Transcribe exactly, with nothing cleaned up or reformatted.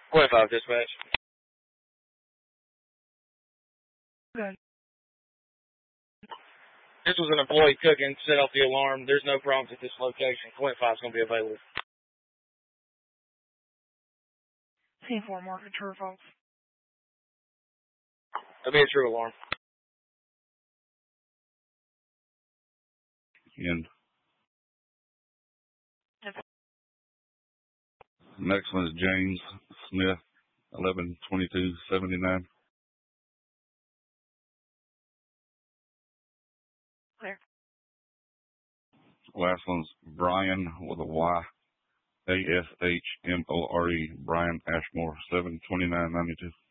twenty-five dispatch. Good. This was an employee cooking, set off the alarm. There's no problems at this location. twenty-five is going to be available. ten four, market true or false? That'll be a true alarm. End. Yes. Next one is James Smith, eleven twenty-two seventy-nine. Clear. Last one's Brian with a Y, A S H M O R E, Brian Ashmore, seven twenty-nine ninety-two.